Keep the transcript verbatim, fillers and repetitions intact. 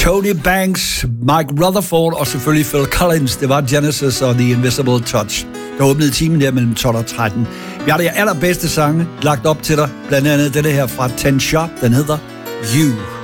Tony Banks, Mike Rutherford og selvfølgelig Phil Collins. Det var Genesis og The Invisible Touch, der åbnede timen der mellem tolv og tretten. Vi har de allerbedste sange lagt op til dig. Blandt andet denne her fra Ten Shop. Den hedder You.